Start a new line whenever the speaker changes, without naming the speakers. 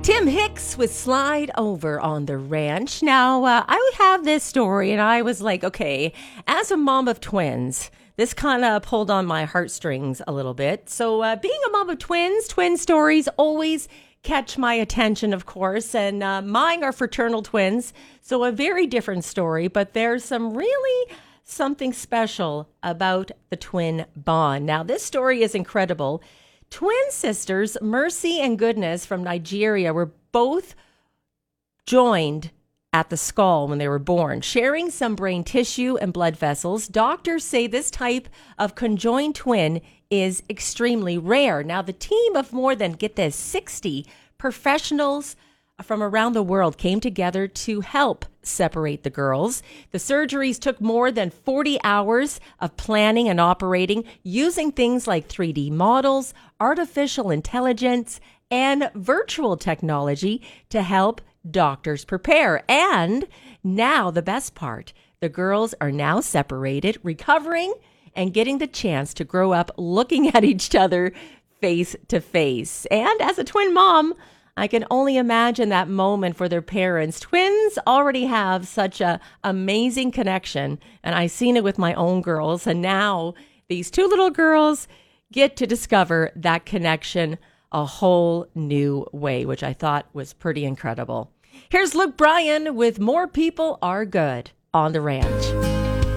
Tim Hicks with Slide Over on the Ranch. Now, I have this story, and I was like, okay, as a mom of twins, this kind of pulled on my heartstrings a little bit. So being a mom of twins, twin stories always catch my attention, of course, and mine are fraternal twins, so a very different story, but there's something special about the twin bond. Now, this story is incredible. Twin sisters, Mercy and Goodness from Nigeria, were both joined at the skull when they were born, sharing some brain tissue and blood vessels. Doctors say this type of conjoined twin is extremely rare. Now, the team of more than, get this, 60 professionals from around the world came together to help separate the girls. The surgeries took more than 40 hours of planning and operating, using things like 3D models, artificial intelligence, and virtual technology to help doctors prepare. And now the best part, the girls are now separated, recovering, and getting the chance to grow up looking at each other face to face. And as a twin mom, I can only imagine that moment for their parents. Twins already have such an amazing connection, and I've seen it with my own girls. And now these two little girls get to discover that connection a whole new way, which I thought was pretty incredible. Here's Luke Bryan with More People Are Good on the Ranch.